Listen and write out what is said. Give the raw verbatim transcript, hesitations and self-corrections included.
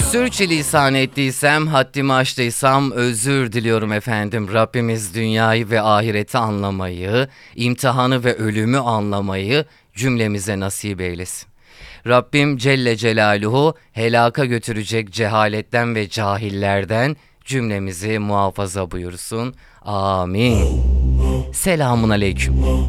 Sürçülisan ettiysem, haddimi aştıysam özür diliyorum efendim. Rabbimiz dünyayı ve ahireti anlamayı, imtihanı ve ölümü anlamayı cümlemize nasip eylesin. Rabbim Celle Celaluhu helaka götürecek cehaletten ve cahillerden cümlemizi muhafaza buyursun. Amin. Selamun aleyküm.